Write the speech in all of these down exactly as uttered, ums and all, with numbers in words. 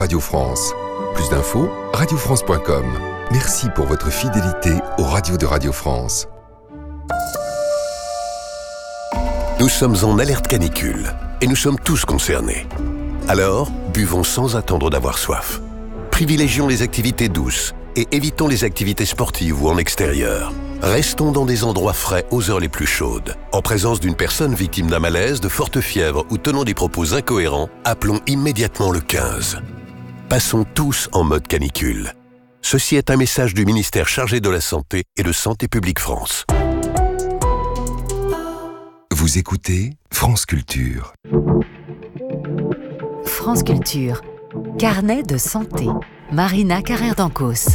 Radio France. Plus d'infos, radio france point com. Merci pour votre fidélité aux radios de Radio France. Nous sommes en alerte canicule et nous sommes tous concernés. Alors, buvons sans attendre d'avoir soif. Privilégions les activités douces et évitons les activités sportives ou en extérieur. Restons dans des endroits frais aux heures les plus chaudes. En présence d'une personne victime d'un malaise, de forte fièvre ou tenant des propos incohérents, appelons immédiatement le quinze. Passons tous en mode canicule. Ceci est un message du ministère chargé de la Santé et de Santé publique France. Vous écoutez France Culture. France Culture. Carnet de santé. Marina Carrère d'Ancos.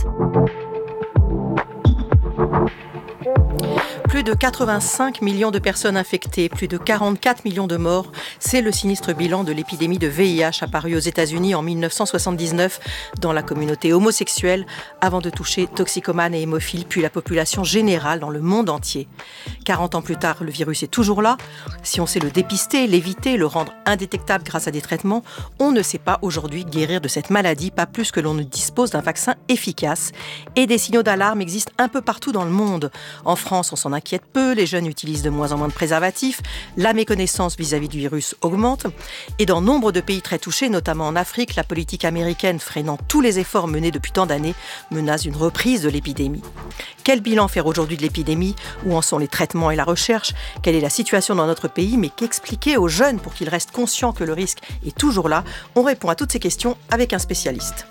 Plus de quatre-vingt-cinq millions de personnes infectées, plus de quarante-quatre millions de morts, c'est le sinistre bilan de l'épidémie de V I H apparue aux États-Unis en dix-neuf cent soixante-dix-neuf dans la communauté homosexuelle, avant de toucher toxicomanes et hémophiles, puis la population générale dans le monde entier. quarante ans plus tard, le virus est toujours là. Si on sait le dépister, l'éviter, le rendre indétectable grâce à des traitements, on ne sait pas aujourd'hui guérir de cette maladie, pas plus que l'on ne dispose d'un vaccin efficace. Et des signaux d'alarme existent un peu partout dans le monde. En France, on s'en inquiète peu, les jeunes utilisent de moins en moins de préservatifs, la méconnaissance vis-à-vis du virus augmente, et dans nombre de pays très touchés, notamment en Afrique, la politique américaine, freinant tous les efforts menés depuis tant d'années, menace une reprise de l'épidémie. Quel bilan faire aujourd'hui de l'épidémie ? Où en sont les traitements et la recherche ? Quelle est la situation dans notre pays ? Mais qu'expliquer aux jeunes pour qu'ils restent conscients que le risque est toujours là ? On répond à toutes ces questions avec un spécialiste.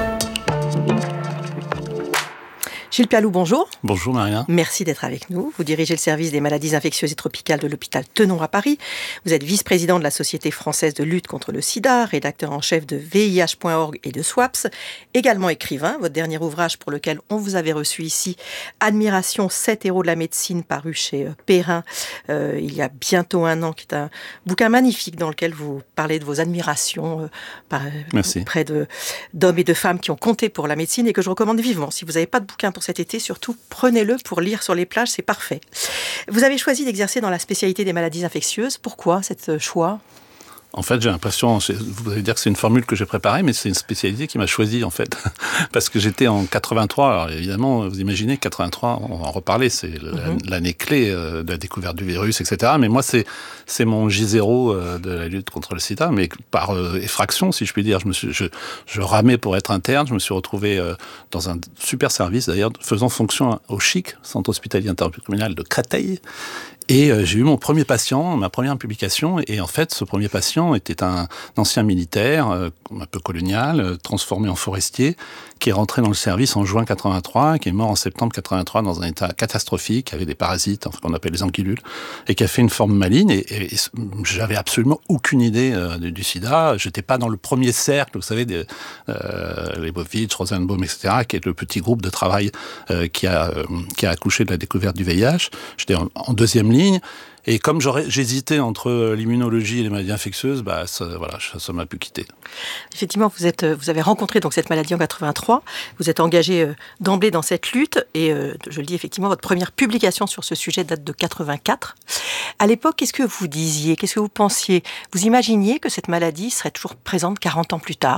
Gilles Pialou, bonjour. Bonjour Marina. Merci d'être avec nous. Vous dirigez le service des maladies infectieuses et tropicales de l'hôpital Tenon à Paris. Vous êtes vice-président de la Société française de lutte contre le sida, rédacteur en chef de V I H point org et de SWAPS, également écrivain. Votre dernier ouvrage pour lequel on vous avait reçu ici, Admiration, sept héros de la médecine, paru chez Perrin euh, il y a bientôt un an, qui est un bouquin magnifique dans lequel vous parlez de vos admirations euh, par, auprès de, d'hommes et de femmes qui ont compté pour la médecine et que je recommande vivement. Si vous n'avez pas de bouquin pour cet été, surtout prenez-le pour lire sur les plages, c'est parfait. Vous avez choisi d'exercer dans la spécialité des maladies infectieuses. Pourquoi cet choix ? En fait, j'ai l'impression, vous allez dire que c'est une formule que j'ai préparée, mais c'est une spécialité qui m'a choisi, en fait. Parce que j'étais en quatre-vingt-trois, alors évidemment, vous imaginez, quatre-vingt-trois, on va en reparler, c'est mm-hmm. l'année clé de la découverte du virus, et cetera. Mais moi, c'est, c'est mon J zéro de la lutte contre le sida, mais par effraction, si je puis dire. Je, me suis, je, je ramais pour être interne, je me suis retrouvé dans un super service, d'ailleurs, faisant fonction au C H I C, Centre hospitalier intercommunal de Créteil. Et euh, j'ai eu mon premier patient, ma première publication, et en fait, ce premier patient était un ancien militaire, euh, un peu colonial, euh, transformé en forestier, qui est rentré dans le service en juin quatre-vingt-trois, qui est mort en septembre quatre-vingt-trois dans un état catastrophique, avec des parasites, enfin, qu'on appelle les anguillules, et qui a fait une forme maligne, et, et, et j'avais absolument aucune idée euh, du, du sida. J'étais pas dans le premier cercle, vous savez, des, euh, les Leibovitch, Rosenbaum, et cetera, qui est le petit groupe de travail euh, qui a euh, qui a accouché de la découverte du V I H. J'étais en, en deuxième ligne. Et comme j'aurais, j'hésitais entre l'immunologie et les maladies infectieuses, bah ça, voilà, ça, ça m'a pu quitter. Effectivement, vous êtes, vous avez rencontré donc cette maladie en quatre-vingt-trois. Vous êtes engagé euh, d'emblée dans cette lutte, et euh, je le dis effectivement, votre première publication sur ce sujet date de quatre-vingt-quatre. À l'époque, qu'est-ce que vous disiez ? Qu'est-ce que vous pensiez ? Vous imaginiez que cette maladie serait toujours présente quarante ans plus tard ?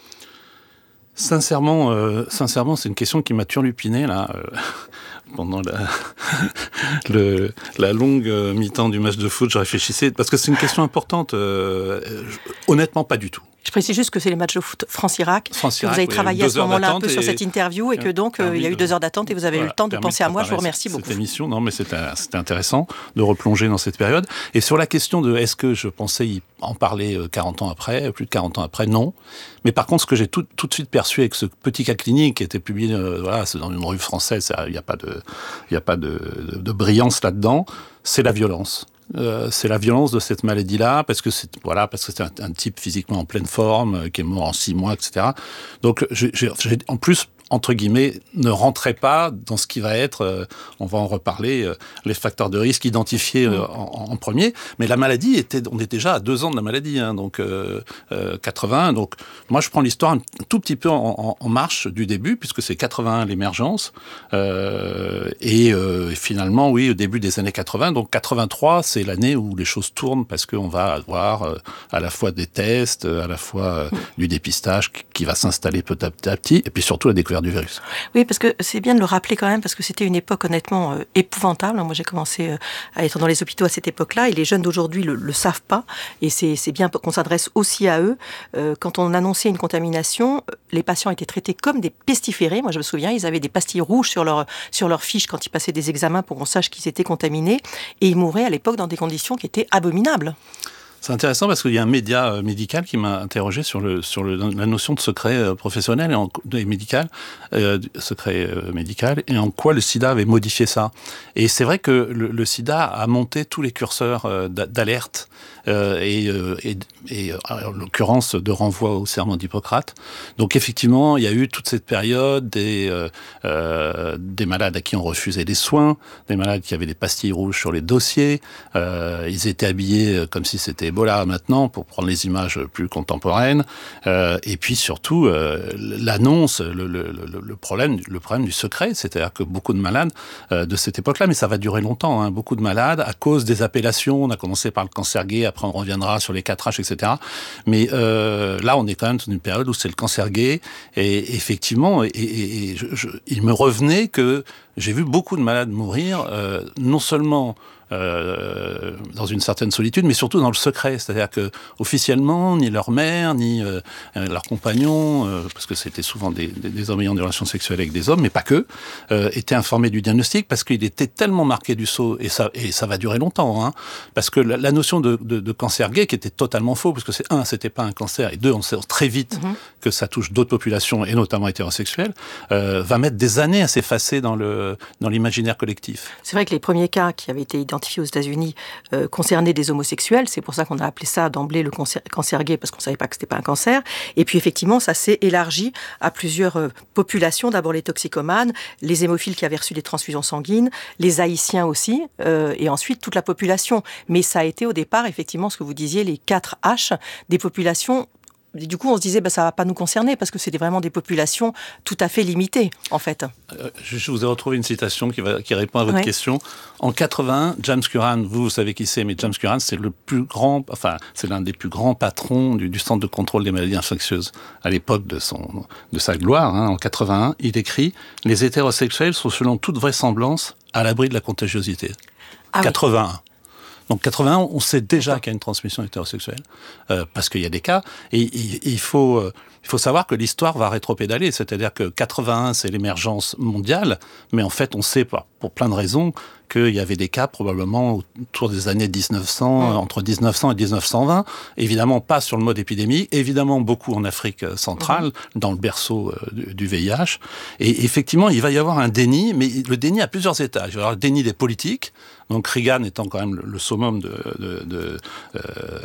Sincèrement, euh, sincèrement, c'est une question qui m'a turlupiné là. Euh... Pendant la, le, la longue mi-temps du match de foot, je réfléchissais, parce que c'est une question importante. Euh, je, honnêtement, pas du tout. Je précise juste que c'est les matchs de foot France-Irak, France que vous avez travaillé à ce moment-là un peu et... sur cette interview, et que donc euh, il y a eu deux heures d'attente et vous avez voilà, eu le temps de penser à moi. Je vous remercie beaucoup. Cette émission, non, mais c'était, c'était intéressant de replonger dans cette période. Et sur la question de est-ce que je pensais y en parler quarante ans après, plus de quarante ans après, non. Mais par contre, ce que j'ai tout, tout de suite perçu avec ce petit cas clinique qui était publié, euh, voilà, c'est dans une revue française, il n'y a pas de, il n'y a pas de, de, de brillance là-dedans, c'est la violence. Euh, c'est la violence de cette maladie-là, parce que c'est voilà, parce que c'est un, un type physiquement en pleine forme, euh, qui est mort en six mois, et cetera. Donc, j'ai, j'ai, j'ai, en plus, entre guillemets, ne rentrait pas dans ce qui va être, euh, on va en reparler, euh, les facteurs de risque identifiés euh, en, en premier. Mais la maladie, était, on est déjà à deux ans de la maladie, hein, donc euh, euh, quatre-vingt-un. Donc moi, je prends l'histoire un tout petit peu en, en, en marche du début, puisque c'est quatre-vingt-un l'émergence. Euh, et euh, finalement, oui, au début des années quatre-vingts. Donc quatre-vingt-trois, c'est l'année où les choses tournent, parce qu'on va avoir euh, à la fois des tests, à la fois euh, du dépistage qui, qui va s'installer petit à petit, et puis surtout la découverte du virus. Oui, parce que c'est bien de le rappeler quand même, parce que c'était une époque honnêtement euh, épouvantable. Moi, j'ai commencé euh, à être dans les hôpitaux à cette époque-là, et les jeunes d'aujourd'hui le, le savent pas, et c'est, c'est bien qu'on s'adresse aussi à eux. Euh, quand on annonçait une contamination, les patients étaient traités comme des pestiférés. Moi, je me souviens, ils avaient des pastilles rouges sur leur, sur leur fiche quand ils passaient des examens pour qu'on sache qu'ils étaient contaminés, et ils mouraient à l'époque dans des conditions qui étaient abominables. C'est intéressant parce qu'il y a un média euh, médical qui m'a interrogé sur, le, sur le, la notion de secret euh, professionnel et, en, et médical, euh, secret euh, médical, et en quoi le sida avait modifié ça. Et c'est vrai que le, le sida a monté tous les curseurs euh, d'alerte euh, et, euh, et, et en l'occurrence de renvoi au serment d'Hippocrate. Donc effectivement, il y a eu toute cette période des, euh, euh, des malades à qui on refusait des soins, des malades qui avaient des pastilles rouges sur les dossiers, euh, ils étaient habillés comme si c'était Ebola maintenant, pour prendre les images plus contemporaines, euh, et puis surtout euh, l'annonce, le, le, le, le, problème, le problème du secret, c'est-à-dire que beaucoup de malades euh, de cette époque-là, mais ça va durer longtemps, hein, beaucoup de malades, à cause des appellations, on a commencé par le cancer gay, après on reviendra sur les quatre H, et cetera. Mais euh, là, on est quand même dans une période où c'est le cancer gay, et effectivement, et, et, et je, je, il me revenait que j'ai vu beaucoup de malades mourir, euh, non seulement Euh, dans une certaine solitude, mais surtout dans le secret. C'est-à-dire que officiellement, ni leur mère, ni euh, leurs compagnons, euh, parce que c'était souvent des, des, des hommes ayant des relations sexuelles avec des hommes, mais pas que, euh, étaient informés du diagnostic parce qu'il était tellement marqué du sceau, et ça, et ça va durer longtemps, hein, parce que la, la notion de, de, de cancer gay, qui était totalement faux, parce que c'est un, c'était pas un cancer, et deux, on sait très vite mmh. que ça touche d'autres populations, et notamment hétérosexuelles, euh, va mettre des années à s'effacer dans le dans l'imaginaire collectif. C'est vrai que les premiers cas qui avaient été identifiés aux États-Unis euh, concernaient des homosexuels. C'est pour ça qu'on a appelé ça d'emblée le cancer, cancer gay, parce qu'on ne savait pas que ce n'était pas un cancer. Et puis effectivement, ça s'est élargi à plusieurs euh, populations. D'abord les toxicomanes, les hémophiles qui avaient reçu des transfusions sanguines, les haïtiens aussi, euh, et ensuite toute la population. Mais ça a été au départ, effectivement, ce que vous disiez, les quatre H, des populations. Du coup, on se disait, bah, ça ne va pas nous concerner, parce que c'était vraiment des populations tout à fait limitées, en fait. Euh, je vous ai retrouvé une citation qui, va, qui répond à votre ouais. question. En quatre-vingt-un, James Curran, vous, vous savez qui c'est, mais James Curran, c'est le plus grand, enfin, c'est l'un des plus grands patrons du, du Centre de contrôle des maladies infectieuses. À l'époque de, son, de sa gloire, hein, en quatre-vingt-un, il écrit « Les hétérosexuels sont selon toute vraisemblance à l'abri de la contagiosité. Ah, » quatre-vingt-un. Oui. Donc quatre-vingt-un, on sait déjà qu'il y a une transmission hétérosexuelle, euh, parce qu'il y a des cas, et, et, et il faut euh, il faut savoir que l'histoire va rétropédaler, c'est-à-dire que quatre-vingt-un, c'est l'émergence mondiale, mais en fait, on sait pour, pour plein de raisons qu'il y avait des cas probablement autour des années dix-neuf cents, mmh. entre dix-neuf cents et dix-neuf cent vingt, évidemment pas sur le mode épidémique, évidemment beaucoup en Afrique centrale, mmh. dans le berceau euh, du, du V I H, et effectivement, il va y avoir un déni, mais le déni a plusieurs étages. Il va y avoir le déni des politiques, donc Reagan étant quand même le, le summum de, de, de, euh,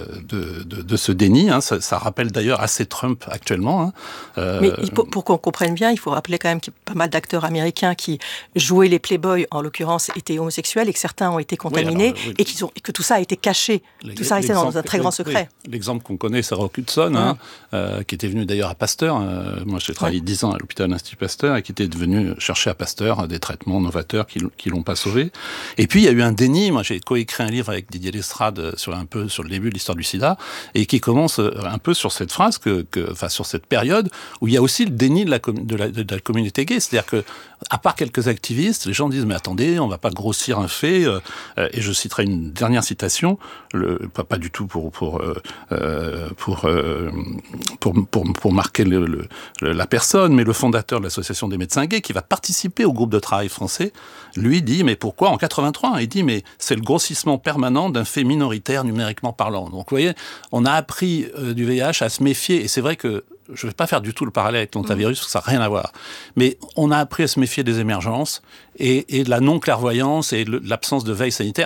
de, de, de ce déni, hein, ça, ça rappelle d'ailleurs assez Trump actuellement. Hein. Euh, Mais pour, pour qu'on comprenne bien, il faut rappeler quand même qu'il y a pas mal d'acteurs américains qui jouaient les playboys, en l'occurrence, étaient homosexuels, et que certains ont été contaminés, oui, alors, oui. et, qu'ils ont, et que tout ça a été caché. Tout ça restait dans un très grand secret. Oui, l'exemple qu'on connaît, c'est Rock Hudson, hein, mmh. euh, qui était venu d'ailleurs à Pasteur. Euh, moi, j'ai travaillé dix ouais. ans à l'hôpital de l'Institut Pasteur, et qui était venu chercher à Pasteur des traitements novateurs qui ne l'ont pas sauvé. Et puis, il y a eu un déni. Moi, j'ai coécrit un livre avec Didier Lestrade sur un peu sur le début de l'histoire du sida, et qui commence un peu sur cette phrase, que, que, enfin, sur cette période où il y a aussi le déni de la, de la, de la communauté gay. C'est-à-dire que, à part quelques activistes, les gens disent, mais attendez, on ne va pas grossir un fait. Euh, et je citerai une dernière citation, le, pas, pas du tout pour, pour, euh, pour, euh, pour, pour, pour marquer le, le, la personne, mais le fondateur de l'association des médecins gays, qui va participer au groupe de travail français, lui dit, mais pourquoi en quatre-vingt-trois? Il dit, mais c'est le grossissement permanent d'un fait minoritaire numériquement parlant. Donc vous voyez, on a appris euh, du V I H à se méfier, et c'est vrai que je ne vais pas faire du tout le parallèle avec l'hantavirus, parce que ça n'a rien à voir. Mais on a appris à se méfier des émergences et, et de la non-clairvoyance et de l'absence de veille sanitaire. Et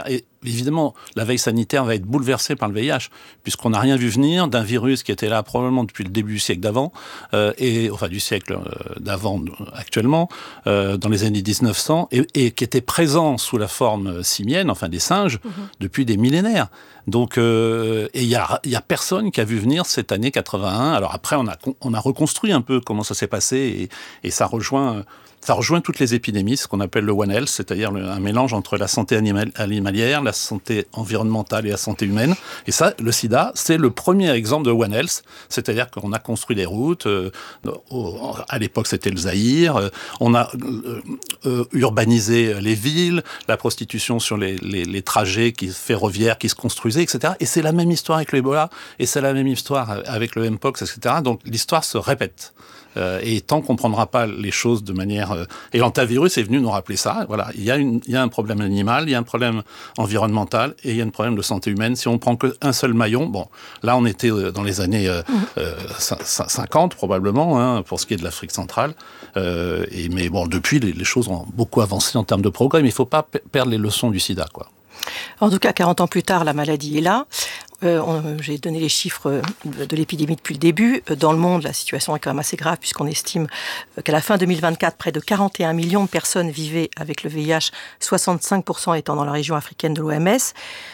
évidemment, la veille sanitaire va être bouleversée par le V I H, puisqu'on n'a rien vu venir d'un virus qui était là probablement depuis le début du siècle d'avant, euh, et enfin du siècle euh, d'avant actuellement, euh, dans les années dix-neuf cents, et, et qui était présent sous la forme simienne, enfin des singes, mmh. depuis des millénaires. Donc, euh, et il y a, y a personne qui a vu venir cette année quatre-vingt-un. Alors après, on a, on a reconstruit un peu comment ça s'est passé, et, et ça rejoint... Ça rejoint toutes les épidémies, ce qu'on appelle le One Health, c'est-à-dire le, un mélange entre la santé animal, animalière, la santé environnementale et la santé humaine. Et ça, le sida, c'est le premier exemple de One Health, c'est-à-dire qu'on a construit des routes, euh, au, à l'époque c'était le Zaïre, euh, on a euh, euh, urbanisé les villes, la prostitution sur les, les, les trajets qui, ferroviaires qui se construisaient, et cetera. Et c'est la même histoire avec l'Ebola, et c'est la même histoire avec le Mpox, et cetera. Donc l'histoire se répète. Euh, et tant qu'on ne prendra pas les choses de manière... Euh, et l'antivirus est venu nous rappeler ça. Voilà, il y a une, il y a un problème animal, il y a un problème environnemental et il y a un problème de santé humaine. Si on ne prend qu'un seul maillon, bon, là on était dans les années euh, euh, cinquante probablement, hein, pour ce qui est de l'Afrique centrale. Euh, et, mais bon, depuis, les, les choses ont beaucoup avancé en termes de progrès, mais il ne faut pas p- perdre les leçons du sida, quoi. En tout cas, quarante ans plus tard, la maladie est là. Euh, on, j'ai donné les chiffres de, de l'épidémie depuis le début. Dans le monde, la situation est quand même assez grave puisqu'on estime qu'à la fin deux mille vingt-quatre, près de quarante et un millions de personnes vivaient avec le V I H, soixante-cinq pour cent étant dans la région africaine de l'O M S.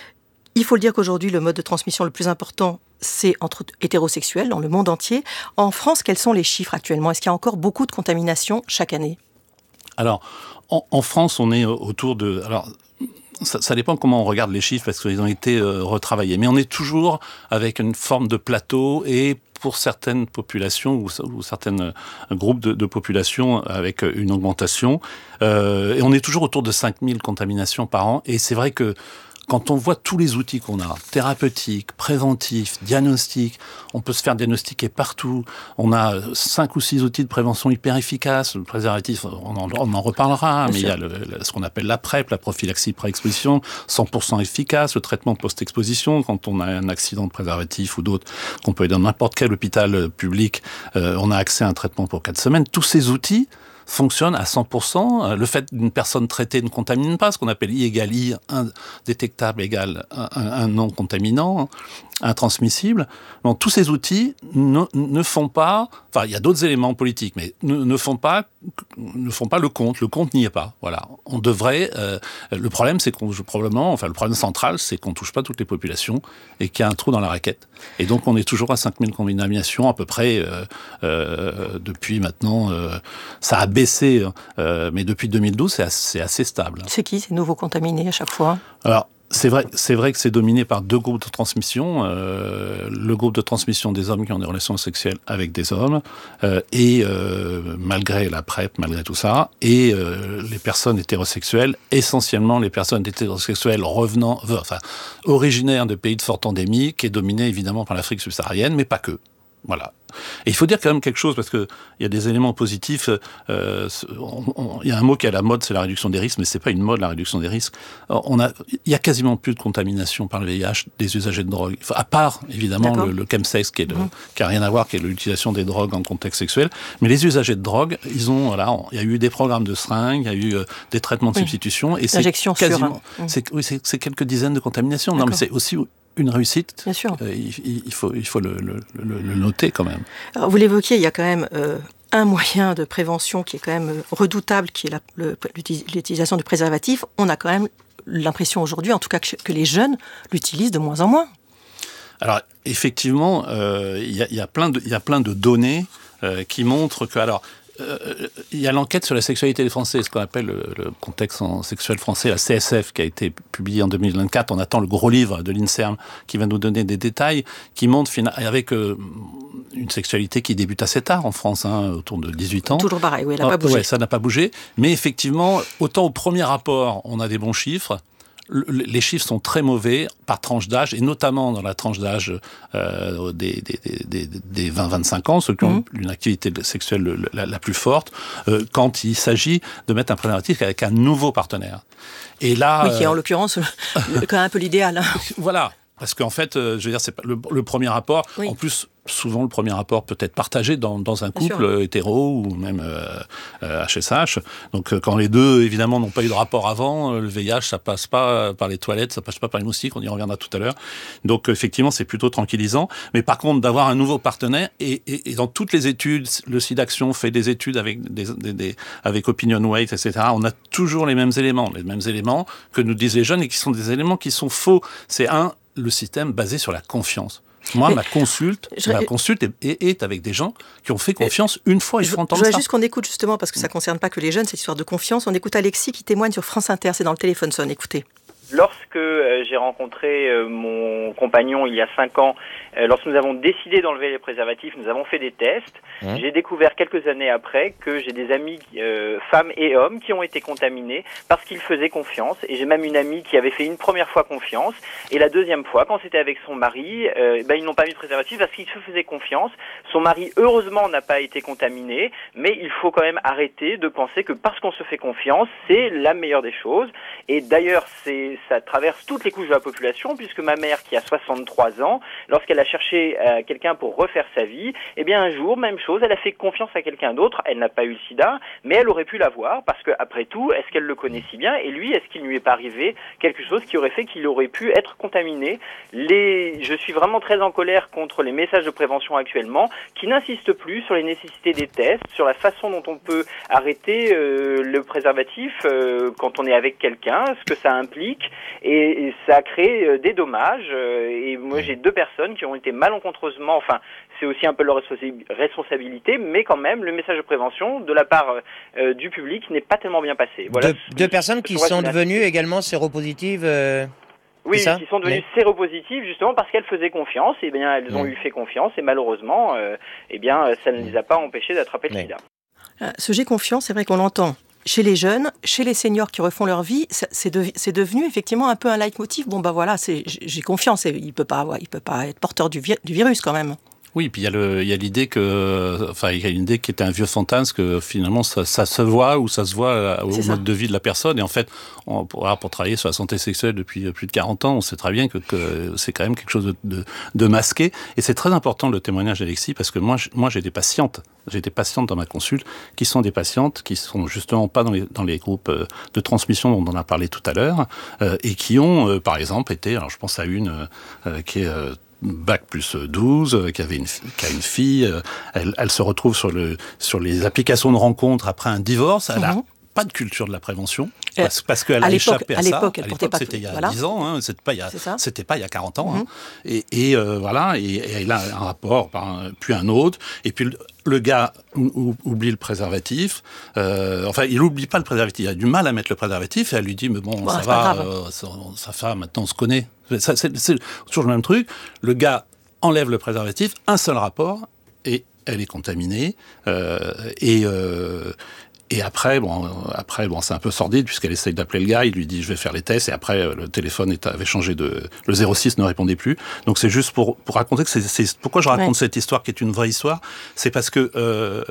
Il faut le dire qu'aujourd'hui, le mode de transmission le plus important, c'est entre hétérosexuels dans le monde entier. En France, quels sont les chiffres actuellement ? Est-ce qu'il y a encore beaucoup de contaminations chaque année ? Alors, en, en France, on est autour de... Alors, Ça, ça dépend comment on regarde les chiffres, parce qu'ils ont été euh, retravaillés. Mais on est toujours avec une forme de plateau, et pour certaines populations, ou, ou certains euh, groupes de, de populations, avec une augmentation. Euh, et on est toujours autour de cinq mille contaminations par an. Et c'est vrai que quand on voit tous les outils qu'on a, thérapeutiques, préventifs, diagnostiques, on peut se faire diagnostiquer partout. On a cinq ou six outils de prévention hyper efficaces. Le préservatif, on en, on en reparlera, Bien mais sûr. Il y a le, le, ce qu'on appelle la PrEP, la prophylaxie pré-exposition, cent pour cent efficace, le traitement post-exposition, quand on a un accident de préservatif ou d'autres, qu'on peut aller dans n'importe quel hôpital public, euh, on a accès à un traitement pour quatre semaines. Tous ces outils fonctionne à cent pour cent. Le fait d'une personne traitée ne contamine pas, ce qu'on appelle I égale I, indétectable égale un, un, un non contaminant, intransmissible. Donc tous ces outils ne, ne font pas, enfin il y a d'autres éléments politiques, mais ne, ne font pas, ne font pas le compte. Le compte n'y est pas. Voilà. On devrait. Euh, le problème, c'est qu'on probablement, enfin le problème central, c'est qu'on touche pas toutes les populations et qu'il y a un trou dans la raquette. Et donc on est toujours à cinq mille contaminations à peu près euh, euh, depuis maintenant. Euh, ça a baissé, euh, mais depuis deux mille douze, c'est assez, c'est assez stable. C'est qui ces nouveaux contaminés à chaque fois ? Alors, c'est vrai, c'est vrai que c'est dominé par deux groupes de transmission. Euh, le groupe de transmission des hommes qui ont des relations sexuelles avec des hommes, euh, et euh, malgré la PrEP, malgré tout ça, et euh, les personnes hétérosexuelles, essentiellement les personnes hétérosexuelles revenant, enfin, originaires de pays de forte endémie, qui est dominé évidemment par l'Afrique subsaharienne, mais pas que. Voilà. Et il faut dire quand même quelque chose, parce qu'il y a des éléments positifs. Euh, il y a un mot qui est à la mode, c'est la réduction des risques, mais c'est pas une mode, la réduction des risques. On a, il y a quasiment plus de contamination par le V I H des usagers de drogue. Enfin, à part, évidemment, le, le chemsex, qui est le, mmh. qui a rien à voir, qui est l'utilisation des drogues en contexte sexuel. Mais les usagers de drogue, ils ont, voilà, il y a eu des programmes de seringues, il y a eu euh, des traitements de oui. substitution, et c'est quasiment, sur, hein. c'est, oui, c'est, c'est quelques dizaines de contaminations. D'accord. Non, mais c'est aussi une réussite. Bien sûr. Euh, il, il faut, il faut le, le, le, le noter quand même. Alors, vous l'évoquiez, il y a quand même euh, un moyen de prévention qui est quand même redoutable, qui est la, le, l'utilisation du préservatif. On a quand même l'impression aujourd'hui, en tout cas, que, que les jeunes l'utilisent de moins en moins. Alors, effectivement, euh, il y a, il y a plein de, il y a plein de données euh, qui montrent que, alors, Euh, il y a l'enquête sur la sexualité des Français, ce qu'on appelle le, le contexte sexuel français, la C S F, qui a été publiée en deux mille vingt-quatre. On attend le gros livre de l'INSERM qui va nous donner des détails, qui montre avec euh, une sexualité qui débute assez tard en France, hein, autour de dix-huit ans. Toujours pareil, oui, elle n'a pas bougé. Ouais, ça n'a pas bougé. Mais effectivement, autant au premier rapport, on a des bons chiffres, les chiffres sont très mauvais par tranche d'âge, et notamment dans la tranche d'âge euh, des, des, des, des vingt à vingt-cinq ans, ceux qui ont mmh. une activité sexuelle la, la plus forte, euh, quand il s'agit de mettre un préservatif avec un nouveau partenaire. Et là, oui, qui est en l'occurrence quand même un peu l'idéal. Hein. Voilà. Parce qu'en fait, euh, je veux dire, c'est pas le, le premier rapport. Oui. En plus, souvent, le premier rapport peut être partagé dans, dans un couple euh, hétéro ou même euh, euh, H S H. Donc, euh, quand les deux, évidemment, n'ont pas eu de rapport avant, euh, le V I H, ça passe pas par les toilettes, ça passe pas par les moustiques, on y reviendra tout à l'heure. Donc, effectivement, c'est plutôt tranquillisant. Mais par contre, d'avoir un nouveau partenaire, et, et, et dans toutes les études, le SIDAction fait des études avec, des, des, des, avec Opinion Weight, et cetera, on a toujours les mêmes éléments, les mêmes éléments que nous disent les jeunes et qui sont des éléments qui sont faux. C'est un, le système basé sur la confiance. Moi, mais ma consulte, je... ma consulte est, est, est avec des gens qui ont fait confiance une fois, ils font entendre ça. Je voudrais juste qu'on écoute justement, parce que ça ne concerne pas que les jeunes, cette histoire de confiance. On écoute Alexis qui témoigne sur France Inter, c'est dans le téléphone sonne, écoutez. Lorsque euh, j'ai rencontré euh, mon compagnon il y a cinq ans, euh, lorsque nous avons décidé d'enlever les préservatifs, nous avons fait des tests. Mmh. J'ai découvert quelques années après que j'ai des amis, euh, femmes et hommes, qui ont été contaminés parce qu'ils faisaient confiance. Et j'ai même une amie qui avait fait une première fois confiance. Et la deuxième fois, quand c'était avec son mari, euh, ben, ils n'ont pas mis de préservatif parce qu'ils se faisaient confiance. Son mari, heureusement, n'a pas été contaminé. Mais il faut quand même arrêter de penser que parce qu'on se fait confiance, c'est la meilleure des choses. Et d'ailleurs, c'est ça traverse toutes les couches de la population, puisque ma mère, qui a soixante-trois ans, lorsqu'elle a cherché euh, quelqu'un pour refaire sa vie, eh bien un jour, même chose, elle a fait confiance à quelqu'un d'autre, elle n'a pas eu le sida, mais elle aurait pu l'avoir, parce que après tout, est-ce qu'elle le connaît si bien, et lui, est-ce qu'il ne lui est pas arrivé quelque chose qui aurait fait qu'il aurait pu être contaminé. Les... Je suis vraiment très en colère contre les messages de prévention actuellement, qui n'insistent plus sur les nécessités des tests, sur la façon dont on peut arrêter euh, le préservatif euh, quand on est avec quelqu'un, ce que ça implique. Et, et ça a créé euh, des dommages. Euh, et moi, j'ai deux personnes qui ont été malencontreusement, enfin, c'est aussi un peu leur responsabilité, mais quand même, le message de prévention de la part euh, du public n'est pas tellement bien passé. Voilà. Deux, deux personnes qui sont devenues également séropositives. Euh... Oui, qui sont devenues mais... séropositives justement parce qu'elles faisaient confiance. Et bien, elles ont mmh. eu fait confiance et malheureusement, euh, eh bien, ça ne les a pas empêchées d'attraper le sida. Euh, ce j'ai confiance, c'est vrai qu'on l'entend. Chez les jeunes, chez les seniors qui refont leur vie, c'est, de, c'est devenu effectivement un peu un leitmotiv. Bon, bah voilà, c'est, j'ai confiance. Il ne peut pas, il peut pas être porteur du, vi- du virus quand même. Oui, puis il y a le, il y a l'idée que, enfin, il y a une idée qui était un vieux fantasme que finalement ça, ça se voit ou ça se voit au mode de vie de la personne. Et en fait, on, pour, pour travailler sur la santé sexuelle depuis plus de quarante ans, on sait très bien que, que c'est quand même quelque chose de, de, de masqué. Et c'est très important le témoignage d'Alexis parce que moi, moi, j'ai des patientes, j'ai des patientes dans ma consulte qui sont des patientes qui sont justement pas dans les, dans les groupes de transmission dont on a parlé tout à l'heure euh, et qui ont, euh, par exemple, été, alors je pense à une euh, qui est euh, bac plus douze, euh, qui avait une, qui a une fille, euh, elle, elle se retrouve sur le, sur les applications de rencontres après un divorce, elle a mmh. pas de culture de la prévention, parce, parce qu'elle a échappé à, à ça. L'époque, elle à l'époque, l'époque, c'était il y a voilà. dix ans, hein, c'était pas il y a, c'était pas il y a quarante ans, mmh. hein. Et, et euh, voilà, et, et elle a un rapport, puis un autre, et puis le, le gars ou, oublie le préservatif, euh, enfin, il oublie pas le préservatif, il a du mal à mettre le préservatif, et elle lui dit, mais bon, bon ça va, euh, ça, ça va, maintenant on se connaît. Ça, c'est, c'est toujours le même truc. Le gars enlève le préservatif, un seul rapport, et elle est contaminée. Euh, et, euh, et après, bon, après, bon, c'est un peu sordide puisqu'elle essaye d'appeler le gars. Il lui dit, je vais faire les tests. Et après, le téléphone est, avait changé de, le zéro six ne répondait plus. Donc c'est juste pour pour raconter que c'est, c'est pourquoi je raconte ouais. cette histoire qui est une vraie histoire. C'est parce que euh,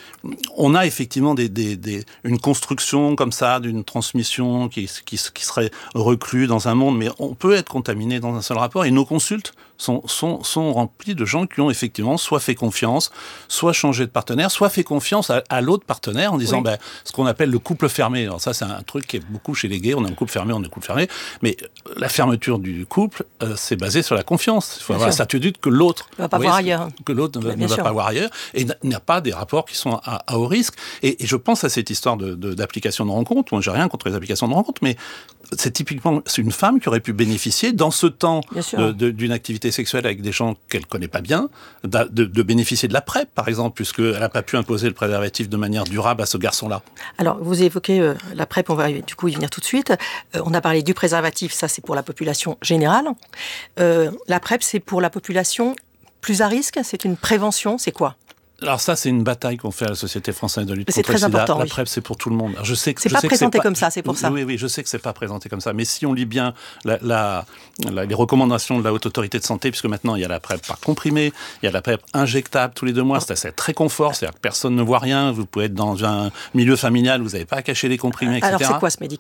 on a effectivement des, des, des une construction comme ça d'une transmission qui qui qui serait reclue dans un monde, mais on peut être contaminé dans un seul rapport. Et nos consultes sont, sont, sont remplis de gens qui ont effectivement soit fait confiance, soit changé de partenaire, soit fait confiance à, à l'autre partenaire en disant oui. ben, ce qu'on appelle le couple fermé. Alors ça, c'est un truc qui est beaucoup chez les gays, on a un couple fermé, on a un couple fermé, mais la fermeture du couple, euh, c'est basé sur la confiance. Il faut bien avoir sûr. La certitude que l'autre ne va pas voir ailleurs. Que l'autre ne, ne va pas voir ailleurs et n'a pas des rapports qui sont à, à haut risque. Et, et je pense à cette histoire de, de, d'application de rencontre. Moi, j'ai rien contre les applications de rencontre, mais c'est typiquement c'est une femme qui aurait pu bénéficier dans ce temps de, de, d'une activité sexuelle avec des gens qu'elle connaît pas bien, de, de, de bénéficier de la PrEP, par exemple, puisqu'elle n'a pas pu imposer le préservatif de manière durable à ce garçon-là. Alors, vous évoquez euh, la PrEP, on va du coup y venir tout de suite. Euh, on a parlé du préservatif, ça c'est pour la population générale. Euh, la PrEP, c'est pour la population plus à risque, c'est une prévention, c'est quoi ? Alors ça, c'est une bataille qu'on fait à la Société française de lutte contre le sida. La oui. PrEP, c'est pour tout le monde. Alors, je sais que c'est je pas sais présenté que c'est comme pas, ça, c'est pour ça. Oui, oui, je sais que c'est pas présenté comme ça. Mais si on lit bien la, la, la, les recommandations de la Haute Autorité de Santé, puisque maintenant il y a la PrEP par comprimé, il y a la PrEP injectable tous les deux mois, c'est assez très confort, c'est-à-dire que personne ne voit rien. Vous pouvez être dans un milieu familial, vous n'avez pas à cacher les comprimés, et cetera. Alors c'est quoi ce médicament ?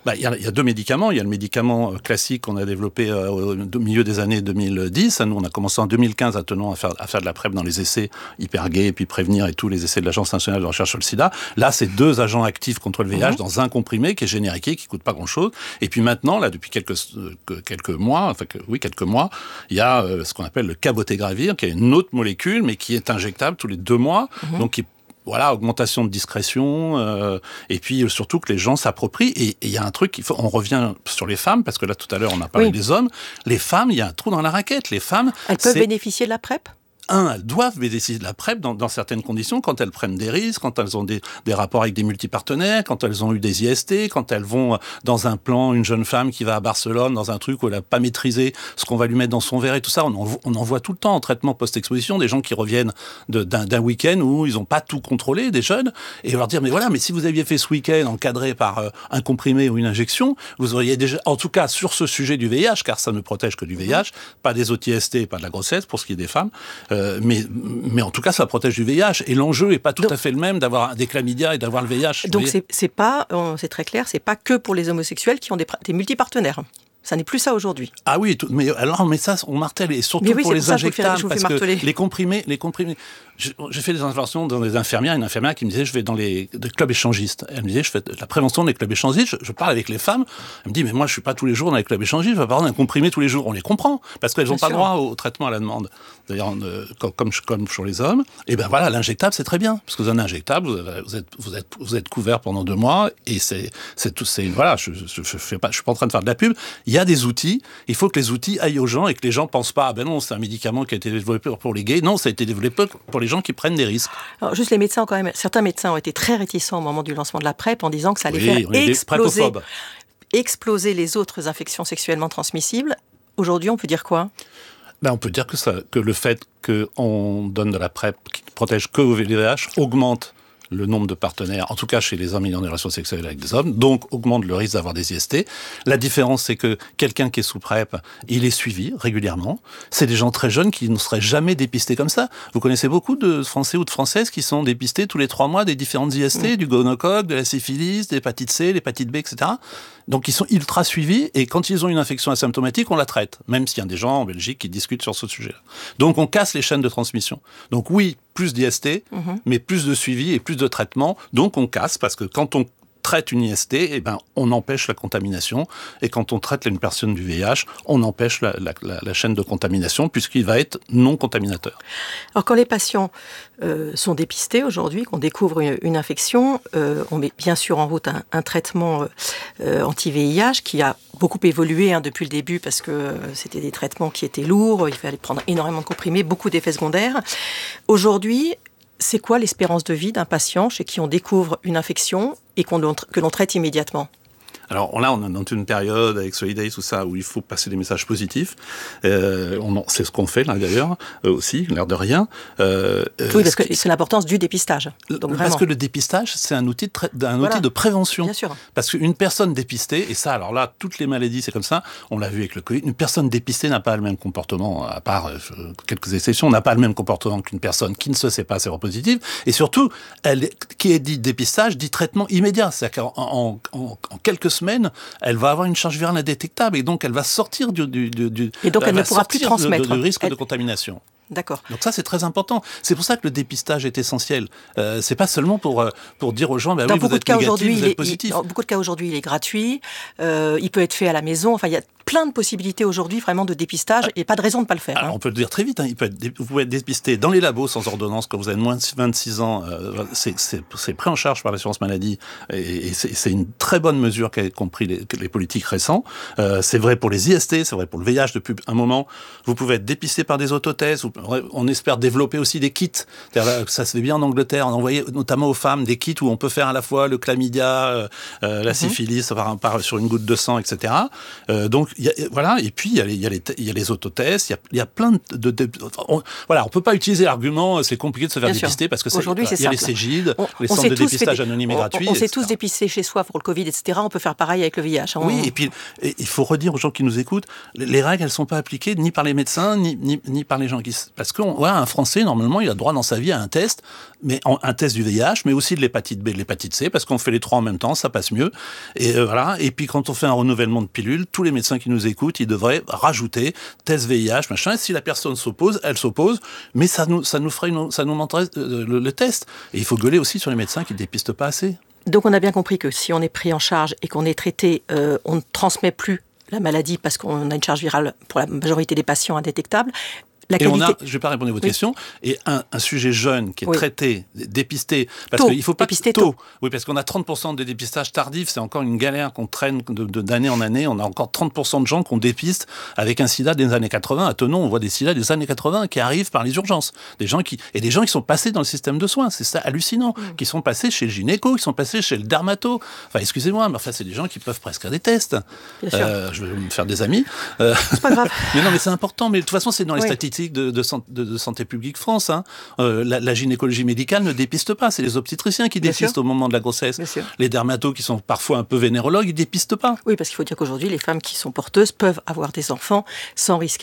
Bah, il y a, il y a deux médicaments. Il y a le médicament classique qu'on a développé euh, au milieu des années deux mille dix. Nous, on a commencé en deux mille quinze à, tenons, à, faire, à faire de la PrEP dans les essais hypergays, et puis prévenir et tous les essais de l'Agence nationale de recherche sur le sida. Là, c'est deux agents actifs contre le V I H mmh. dans un comprimé qui est génériqué, qui coûte pas grand-chose. Et puis maintenant, là, depuis quelques, euh, quelques mois, enfin, que, oui, quelques mois, il y a euh, ce qu'on appelle le cabotegravir, qui est une autre molécule, mais qui est injectable tous les deux mois, mmh. donc qui Voilà, augmentation de discrétion, euh, et puis surtout que les gens s'approprient. Et il y a un truc, il faut, on revient sur les femmes, parce que là, tout à l'heure, on a parlé oui. des hommes. Les femmes, il y a un trou dans la raquette. Les femmes... Elles peuvent bénéficier de la PrEP ? Un, elles doivent bénéficier de la PrEP dans, dans certaines conditions, quand elles prennent des risques, quand elles ont des, des rapports avec des multipartenaires, quand elles ont eu des I S T, quand elles vont dans un plan, une jeune femme qui va à Barcelone, dans un truc où elle n'a pas maîtrisé ce qu'on va lui mettre dans son verre et tout ça. On en, on en voit tout le temps en traitement post-exposition, des gens qui reviennent de, d'un, d'un week-end où ils n'ont pas tout contrôlé, des jeunes, et leur dire, mais voilà, mais si vous aviez fait ce week-end encadré par euh, un comprimé ou une injection, vous auriez déjà, en tout cas sur ce sujet du V I H, car ça ne protège que du V I H, pas des autres I S T, pas de la grossesse, pour ce qui est des femmes, euh, mais Mais en tout cas, ça protège du V I H. Et l'enjeu n'est pas tout donc, à fait le même d'avoir des chlamydia et d'avoir le V I H. Donc, c'est, c'est pas, c'est très clair, c'est pas que pour les homosexuels qui ont des, des multipartenaires. Ça n'est plus ça aujourd'hui. Ah oui, tout, mais alors, mais ça, on martèle, et surtout oui, pour les injectables, parce que les comprimés, les comprimés. J'ai fait des interventions dans des infirmières, une infirmière qui me disait, je vais dans les, des clubs échangistes. Elle me disait, je fais la prévention des clubs échangistes, je, je parle avec les femmes. Elle me dit, mais moi, je suis pas tous les jours dans les clubs échangistes, je vais pas prendre un comprimé tous les jours. On les comprend, parce qu'elles n'ont pas droit au traitement à la demande. D'ailleurs, euh, comme, comme, comme sur les hommes. Et ben voilà, l'injectable, c'est très bien, parce que vous avez un injectable, vous êtes, vous êtes, vous êtes couvert pendant deux mois, et c'est, c'est tout, c'est, voilà, je, je, je fais pas, je suis pas en train de faire de la pub. Il y a des outils. Il faut que les outils aillent aux gens et que les gens pensent pas, ah ben non, c'est un médicament qui a été développé pour les gays. Non, ça a été développé pour les gens qui prennent des risques. Alors, juste les médecins, quand même, certains médecins ont été très réticents au moment du lancement de la PrEP en disant que ça allait oui, faire exploser, exploser les autres infections sexuellement transmissibles. Aujourd'hui, on peut dire quoi ? Ben, on peut dire que, ça, que le fait qu'on donne de la PrEP qui ne protège que au V I H augmente le nombre de partenaires, en tout cas chez les hommes ayant des relations sexuelles avec des hommes, donc augmente le risque d'avoir des I S T. La différence, c'est que quelqu'un qui est sous PrEP, il est suivi régulièrement. C'est des gens très jeunes qui ne seraient jamais dépistés comme ça. Vous connaissez beaucoup de Français ou de Françaises qui sont dépistés tous les trois mois des différentes I S T, mmh. du gonocoque, de la syphilis, de l'hépatite C, l'hépatite B, et cetera. Donc ils sont ultra suivis, et quand ils ont une infection asymptomatique, on la traite, même s'il y a des gens en Belgique qui discutent sur ce sujet-là. Donc on casse les chaînes de transmission. Donc oui, plus d'I S T, mmh. mais plus de suivi et plus de traitement. Donc on casse, parce que quand on traite une I S T, eh ben, on empêche la contamination. Et quand on traite une personne du V I H, on empêche la, la, la, la chaîne de contamination, puisqu'il va être non contaminateur. Alors quand les patients euh, sont dépistés aujourd'hui, qu'on découvre une, une infection, euh, on met bien sûr en route un, un traitement euh, anti-V I H qui a beaucoup évolué hein, depuis le début, parce que euh, c'était des traitements qui étaient lourds, il fallait prendre énormément de comprimés, beaucoup d'effets secondaires. Aujourd'hui, c'est quoi l'espérance de vie d'un patient chez qui on découvre une infection et qu'on, que l'on traite immédiatement ? Alors là, on est dans une période avec Solidays, tout ça, où il faut passer des messages positifs. Euh, on en, c'est ce qu'on fait là d'ailleurs euh, aussi, l'air de rien. Euh, oui, parce que qui... c'est l'importance du dépistage. Donc, parce que le dépistage, c'est un outil de, tra... un voilà. outil de prévention. Bien sûr. Parce qu'une personne dépistée, et ça, alors là, toutes les maladies, c'est comme ça. On l'a vu avec le Covid. Une personne dépistée n'a pas le même comportement, à part euh, quelques exceptions, n'a pas le même comportement qu'une personne qui ne se sait pas séropositive. Et surtout, elle, qui est dit dépistage, dit traitement immédiat. C'est-à-dire qu'en en, en, en quelques semaine, elle va avoir une charge virale indétectable et donc elle va sortir du, du, du, du et donc elle, elle ne pourra plus transmettre du risque elle... de contamination. D'accord. Donc ça, c'est très important. C'est pour ça que le dépistage est essentiel. Euh, c'est pas seulement pour, pour dire aux gens, bah, oui, vous êtes négatif, vous êtes positif. Dans beaucoup de cas aujourd'hui, il est gratuit, euh, il peut être fait à la maison, enfin, il y a plein de possibilités aujourd'hui vraiment de dépistage et pas de raison de ne pas le faire. Alors, hein. On peut le dire très vite, hein, il peut être, vous pouvez être dépisté dans les labos sans ordonnance quand vous avez moins de vingt-six ans, euh, c'est, c'est, c'est pris en charge par l'assurance maladie et, et c'est, c'est une très bonne mesure qu'a compris les, les politiques récents. Euh, c'est vrai pour les I S T, c'est vrai pour le V I H depuis un moment. Vous pouvez être dépisté par des autotests, on espère développer aussi des kits. C'est-à-dire, ça se fait bien en Angleterre, on envoyait notamment aux femmes des kits où on peut faire à la fois le chlamydia, euh, euh, la syphilis, par, par, sur une goutte de sang, et cetera. Euh, donc, y a, voilà, et puis il y a les, il y a les, il y a les autotests, il y a, il y a plein de, de, de on, voilà, on peut pas utiliser l'argument c'est compliqué de se faire bien dépister sûr. Parce que c'est, aujourd'hui, c'est il y a simple. les Cégide, on, les on centres de dépistage fait, anonymes et on, gratuits. On, on s'est tous dépistés chez soi pour le Covid, et cetera. On peut faire pareil avec le V I H. Hein. Oui, et puis et, il faut redire aux gens qui nous écoutent, les règles elles sont pas appliquées ni par les médecins ni ni, ni par les gens qui parce que ouais, un Français, normalement, il a droit dans sa vie à un test, mais en, un test du V I H, mais aussi de l'hépatite B et de l'hépatite C, parce qu'on fait les trois en même temps, ça passe mieux. Et euh, voilà. Et puis quand on fait un renouvellement de pilules, tous les médecins qui nous écoutent, ils devraient rajouter test V I H, machin. Et si la personne s'oppose, elle s'oppose, mais ça nous, ça nous ferait, une, ça nous montrerait euh, le, le test. Et il faut gueuler aussi sur les médecins qui ne dépistent pas assez. Donc on a bien compris que si on est pris en charge et qu'on est traité, euh, on ne transmet plus la maladie parce qu'on a une charge virale pour la majorité des patients indétectable. La et qualité... on a, je ne vais pas répondre à votre oui. question, et un, un sujet jeune qui est oui. traité, dépisté, parce tôt. qu'il ne faut pas dépister tôt. tôt. Oui, parce qu'on a trente pour cent de dépistage tardif, c'est encore une galère qu'on traîne de, de, d'année en année. On a encore trente pour cent de gens qu'on dépiste avec un sida des années quatre-vingts. À Thonon, on voit des sida des années quatre-vingts qui arrivent par les urgences. Des gens qui, et des gens qui sont passés dans le système de soins, c'est ça hallucinant, mmh. qui sont passés chez le gynéco, qui sont passés chez le dermato. Enfin, excusez-moi, mais enfin, c'est des gens qui peuvent prescrire des tests. Bien sûr. Euh, je vais me faire des amis. Euh... C'est pas grave. mais non, mais c'est important. Mais de toute façon, c'est dans les oui. statistiques de, de santé. De, de Santé publique France. Hein. Euh, la, la gynécologie médicale ne dépiste pas. C'est les obstétriciens qui Bien dépistent sûr. Au moment de la grossesse. Les dermatos qui sont parfois un peu vénérologues, ils dépistent pas. Oui, parce qu'il faut dire qu'aujourd'hui, les femmes qui sont porteuses peuvent avoir des enfants sans risquer